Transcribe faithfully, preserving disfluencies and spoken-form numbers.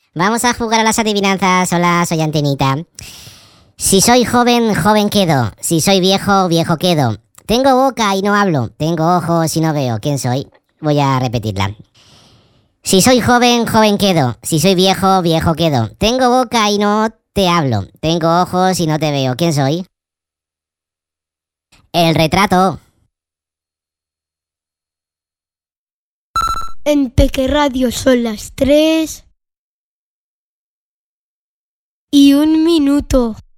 Vamos a jugar a las adivinanzas. Hola, soy Antenita. Si soy joven, joven quedo. Si soy viejo, viejo quedo. Tengo boca y no hablo. Tengo ojos y no veo. ¿Quién soy? Voy a repetirla. Si soy joven, joven quedo. Si soy viejo, viejo quedo. Tengo boca y no te hablo. Tengo ojos y no te veo. ¿Quién soy? El retrato. En Peque Radio son las tres y un minuto.